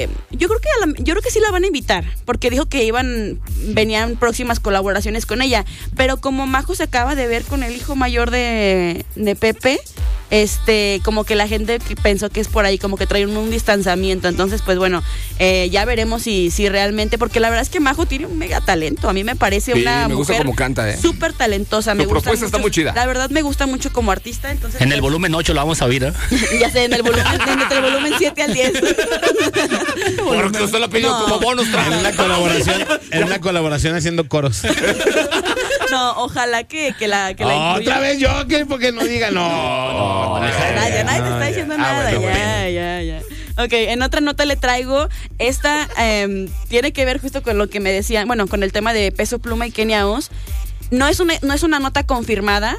yo creo que sí la van a invitar, porque dijo que venían próximas colaboraciones con ella, pero como Majo se acaba de ver con el hijo mayor de Pepe, como que la gente pensó que es por ahí, como que traen un distanciamiento. Entonces, pues bueno, ya veremos si realmente, porque la verdad es que Majo tiene un mega talento. A mí me parece una me gusta mujer cómo canta, súper talentosa. Su propuesta está muy chida. La verdad me gusta mucho como artista. Entonces, en el volumen 8 lo vamos a oír, ¿eh? Ya sé, entre el volumen 7 al 10. Porque usted lo pidió como bonus track. En una colaboración haciendo coros. No, ojalá que la otra vez yo, porque no diga no. Nadie te está diciendo nada. Ya. Ok, en otra nota le traigo esta, tiene que ver justo con lo que me decían, bueno, con el tema de Peso Pluma y Kenia Oz. No es una nota confirmada,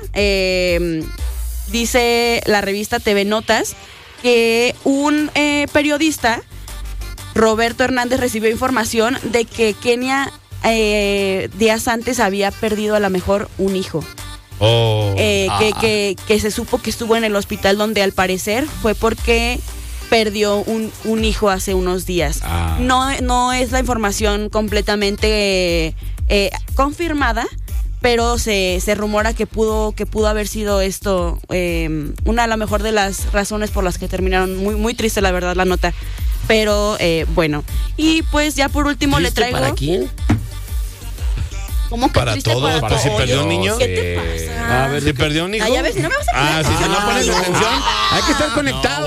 dice la revista TV Notas que un periodista, Roberto Hernández, recibió información de que Kenia días antes había perdido a lo mejor un hijo. Que se supo que estuvo en el hospital, donde al parecer fue porque perdió un hijo hace unos días. No es la información completamente confirmada, pero se rumora que pudo haber sido esto una a lo mejor de las razones por las que terminaron. Muy, muy triste, la verdad, la nota. Pero bueno. Y pues ya por último le traigo. ¿Para quién? ¿Cómo que para todos? Pues si perdió un niño. ¿Qué te pasa? A ver, si perdió un hijo. Ay, a ver, si no me vas a poner. Si no pones atención, hay que estar conectados.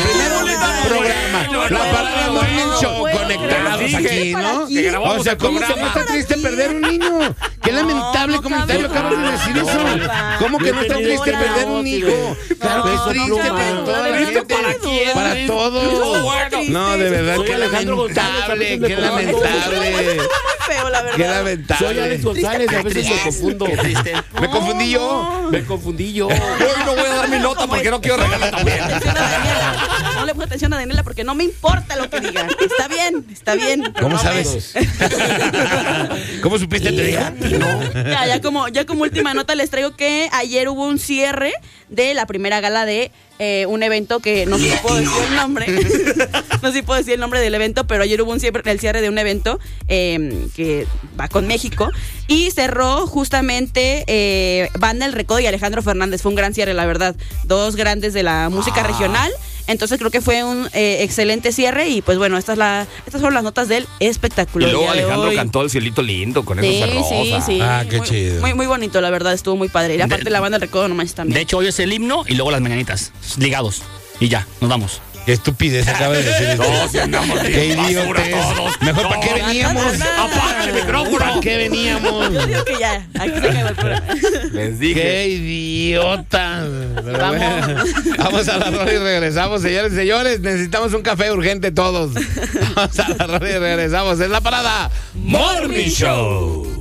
Programa. La parada Morning Show, conectados aquí, ¿no? O sea, ¿cómo se está triste perder un niño? Qué lamentable comentario acabas de decir eso. ¿Cómo que no está triste perder un hijo? Claro que es triste para toda la gente. Para todos. No, de verdad, qué lamentable, qué lamentable. Feo, la verdad. Qué lamentable. Soy Alex González, a veces me confundo. Qué triste. Me confundí yo. Hoy no voy a dar mi nota porque no quiero regalar también. No le pongo atención a Daniela porque no me importa lo que diga. Está bien. ¿Cómo sabes? ¿Cómo supiste te diga? Ya como última nota les traigo que ayer hubo un cierre de la primera gala de un evento que no sé si puedo decir el nombre. No sé si puedo decir el nombre del evento, pero ayer hubo el cierre de un evento que va con México y cerró justamente Banda El Recodo y Alejandro Fernández. Fue un gran cierre, la verdad. Dos grandes de la música regional. Entonces creo que fue un excelente cierre y pues bueno, estas fueron las notas del espectáculo. Y luego Alejandro cantó El Cielito Lindo con esos rosa. Sí. Qué chido. Muy, muy bonito, la verdad, estuvo muy padre. Y aparte la Banda El Recodo nomás también. De hecho, hoy es el himno y luego las mañanitas, ligados. Y ya, nos vamos. Qué estupidez acaba de decir. No, si andamos qué idiotes. Mejor, ¿para qué veníamos? Apaga el micrófono. ¿Para qué veníamos? Yo digo que ya, aquí se acabó el programa. Les dije. ¡Qué idiota! Vamos a la rola y regresamos, señores. Necesitamos un café urgente todos. Vamos a la rola y regresamos. Es la parada Morning Show.